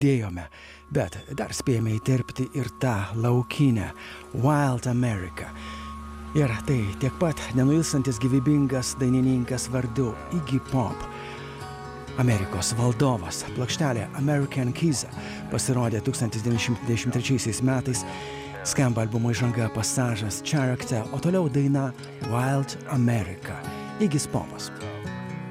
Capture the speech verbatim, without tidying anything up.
girdėjome, bet dar spėjome įterpti ir tą laukinę Wild America. Ir tai tiek pat nenuilstantis gyvybingas dainininkas vardu Iggy Pop. Amerikos valdovas. Plokštelė American Keys pasirodė tūkstantis devyni šimtai devyniasdešimt trečiaisiais metais. Skamba albumo įžanga pasažas Character, o toliau daina Wild America. Iggy Popas.